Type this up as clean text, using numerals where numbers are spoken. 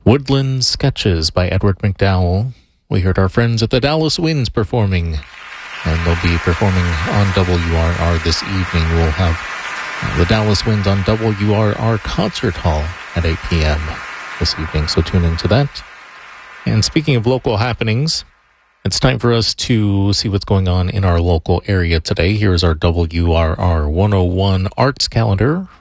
Woodland Sketches by Edward McDowell. We heard our friends at the Dallas Winds performing, and they'll be performing on WRR this evening. We'll have the Dallas Winds on WRR Concert Hall at 8 p.m. this evening, so tune into that. And speaking of local happenings, it's time for us to see what's going on in our local area today. Here's our WRR 101 Arts Calendar